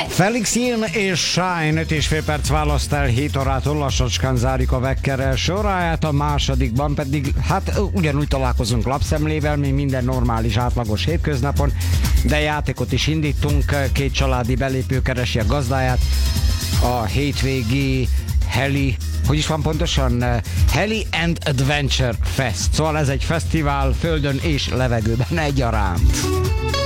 Felix Yin és Shine 5,5 perc választ el, 7 órától lassacskán zárjuk a Vekker első óráját, a másodikban pedig hát ugyanúgy találkozunk lapszemlével, mint minden normális átlagos hétköznapon, de játékot is indítunk, két családi belépő keresi a gazdáját, a hétvégi Heli, hogy is van pontosan? Heli and Adventure Fest. Szóval ez egy fesztivál földön és levegőben egyaránt.